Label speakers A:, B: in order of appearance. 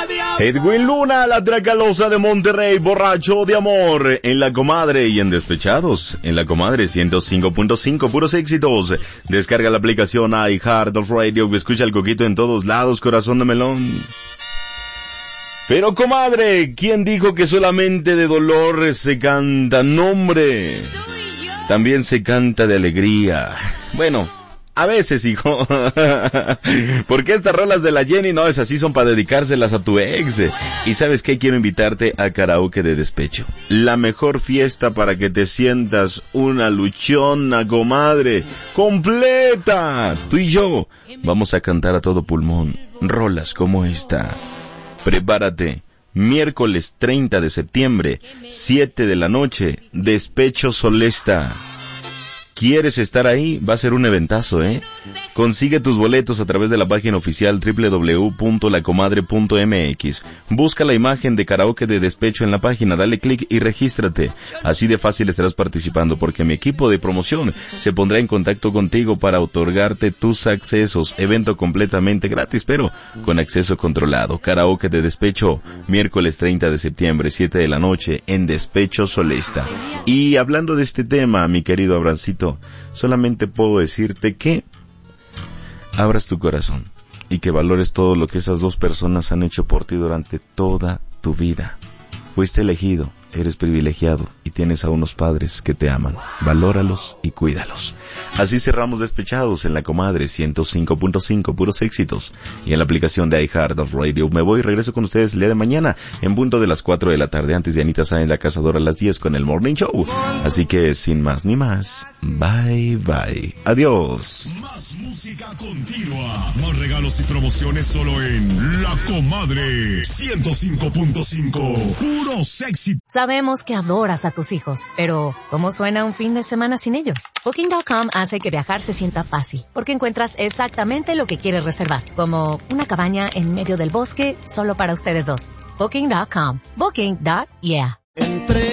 A: Edwin Luna, la Tracalosa de Monterrey, borracho de amor, en La Comadre y en Despechados, en La Comadre 105.5, puros éxitos. Descarga la aplicación iHeartRadio y escucha el Coquito en todos lados, corazón de melón. Pero comadre, ¿quién dijo que solamente de dolor se canta? No, hombre, también se canta de alegría. Bueno, a veces, hijo. Porque estas rolas de la Jenny, no, esas sí son para dedicárselas a tu ex. Y ¿sabes qué? Quiero invitarte a karaoke de despecho. La mejor fiesta para que te sientas una luchona, comadre. ¡Completa! Tú y yo vamos a cantar a todo pulmón rolas como esta. Prepárate. Miércoles 30 de septiembre, 7 de la noche, Despecho Solesta. ¿Quieres estar ahí? Va a ser un eventazo, ¿eh? Consigue tus boletos a través de la página oficial www.lacomadre.mx. Busca la imagen de karaoke de despecho en la página, dale clic y regístrate. Así de fácil estarás participando porque mi equipo de promoción se pondrá en contacto contigo para otorgarte tus accesos. Evento completamente gratis, pero con acceso controlado. Karaoke de despecho, miércoles 30 de septiembre, 7 de la noche, en Despecho Solesta. Y hablando de este tema, mi querido Abrancito, solamente puedo decirte que abras tu corazón y que valores todo lo que esas dos personas han hecho por ti durante toda tu vida. Fuiste elegido, eres privilegiado y tienes a unos padres que te aman. Valóralos y cuídalos. Así cerramos Despechados en La Comadre 105.5, puros éxitos. Y en la aplicación de iHeartRadio. Me voy y regreso con ustedes el día de mañana en punto de las 4 de la tarde, antes de Anita Sáenz La Cazadora a las 10 con el Morning Show. Así que sin más ni más, bye bye. Adiós.
B: Más música continua, más regalos y promociones solo en La Comadre 105.5, puros éxitos.
C: Sabemos que adoras a tus hijos, pero ¿cómo suena un fin de semana sin ellos? Booking.com hace que viajar se sienta fácil, porque encuentras exactamente lo que quieres reservar, como una cabaña en medio del bosque solo para ustedes dos. Booking.com. Booking.yeah.